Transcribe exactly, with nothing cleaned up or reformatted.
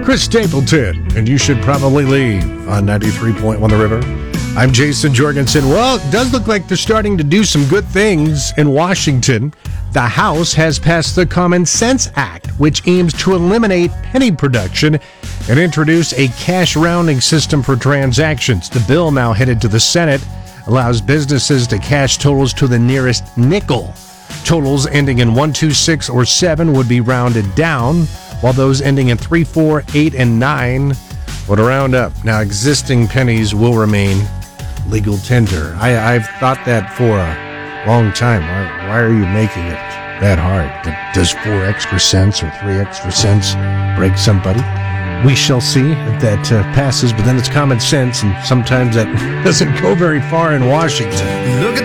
Chris Stapleton, and you should probably leave on ninety-three point one The River. I'm Jason Jorgensen. Well, it does look like they're starting to do some good things in Washington. The House has passed the Common Sense Act, which aims to eliminate penny production and introduce a cash rounding system for transactions. The bill, now headed to the Senate, allows businesses to cash totals to the nearest nickel. Totals ending in one, two, six, or seven would be rounded down, while those ending in three, four, eight, and nine would round up. Now, existing pennies will remain legal tender. I, I've thought that for a long time. Why, why are you making it that hard? But does four extra cents or three extra cents break somebody? We shall see if that uh, passes, but then it's common sense, and sometimes that doesn't go very far in Washington. Look at